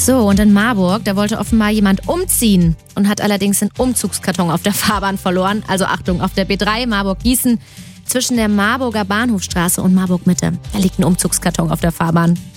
So, und in Marburg, da wollte offenbar jemand umziehen und hat allerdings den Umzugskarton auf der Fahrbahn verloren. Also Achtung, auf der B3 Marburg-Gießen zwischen der Marburger Bahnhofstraße und Marburg-Mitte. Da liegt ein Umzugskarton auf der Fahrbahn.